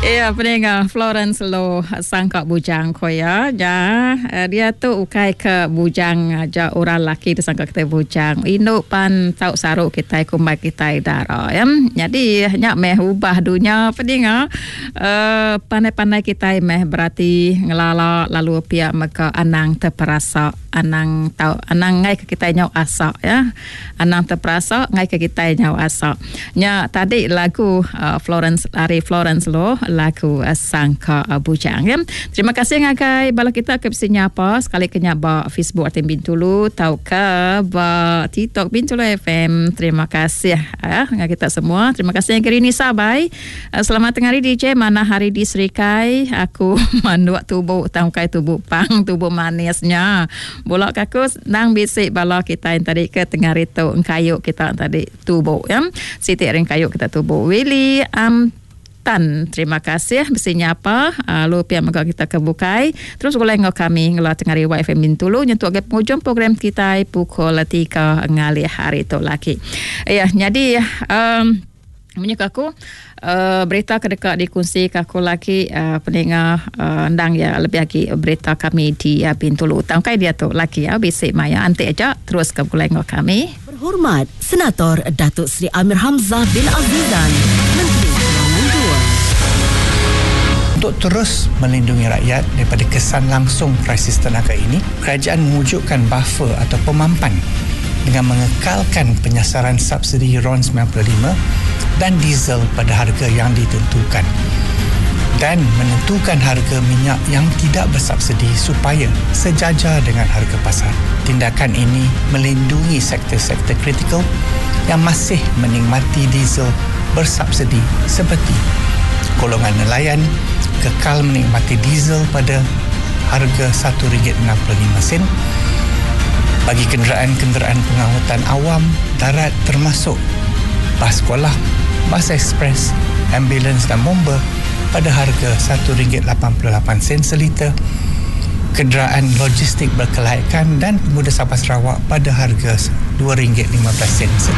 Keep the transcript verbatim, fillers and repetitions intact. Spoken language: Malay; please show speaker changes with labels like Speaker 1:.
Speaker 1: Ya, pendengar Florence Loh sangka bujang ko ya. Ja, dia tu ukai ke bujang ja orang laki tu sangka kita bujang. Induk pan tau saruk kita kumbai kita dara ya. Jadi nyak meh ubah dunia pendengar. Uh, pandai-pandai kita meh berarti ngelala lalu pia maka anang terperasa anang tau anang ngai ke kita nyau asak ya. Anang terperasa ngai ke kita nyau asak. Nya tadi lagu uh, Florence Ari Florence Loh lagu uh, sangka uh, bujang ya. Terima kasih ngagai bala kita ke bisinya apa sekali kenya ba Facebook atem Bintulu tau ke ba TikTok Bintulu F M. Terima kasih ya ngak kita semua. Terima kasih yang kini sabai. Uh, selamat tengah hari D J mana hari di Serikai aku manduak tubuh tau kai tubuh pang tubuh manisnya. Bolak aku nang bisik bala kita yang tadi ke tengah itu engkayuk kita tadi tubuh ya. Siti ring kayuk kita tubuh Willy um, Tan, terima kasih besinya apa uh, lu pihak maka kita kebukai terus boleh ngok kami ngelah tengah riwa F M Bintulu nyentuh ke penghujung program kita pukul tiga ngali hari itu lagi ya jadi um, menyuka aku uh, berita kedekat dikongsi aku lagi uh, pendengar uh, ndang ya lebih lagi berita kami di uh, Bintulu tangkai dia tu lagi ya bisik maya anti aja terus ke boleh ngok kami.
Speaker 2: Berhormat Senator Datuk Seri Amir Hamzah bin Azizan Menteri
Speaker 3: untuk terus melindungi rakyat daripada kesan langsung krisis tenaga ini, kerajaan mewujudkan buffer atau pemampan dengan mengekalkan penyasaran subsidi RON sembilan puluh lima dan diesel pada harga yang ditentukan dan menentukan harga minyak yang tidak bersubsidi supaya sejajar dengan harga pasar. Tindakan ini melindungi sektor-sektor kritikal yang masih menikmati diesel bersubsidi seperti golongan nelayan kekal menikmati diesel pada harga satu ringgit enam puluh lima sen bagi kenderaan-kenderaan pengangkutan awam darat termasuk bas sekolah, bas ekspres, ambulans dan bomba pada harga satu ringgit lapan puluh lapan sen seliter, kenderaan logistik berkelayakan dan pemuda Sabah Sarawak pada harga dua ringgit lima belas sen seliter.